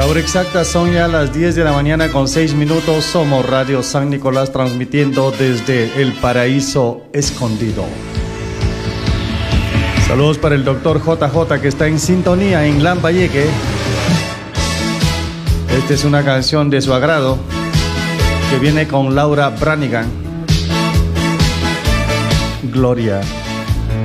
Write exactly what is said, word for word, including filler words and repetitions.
La hora exacta son ya las diez de la mañana con seis minutos. Somos Radio San Nicolás transmitiendo desde el Paraíso Escondido. Saludos para el doctor J J que está en sintonía en Lambayeque. Esta es una canción de su agrado que viene con Laura Branigan. Gloria.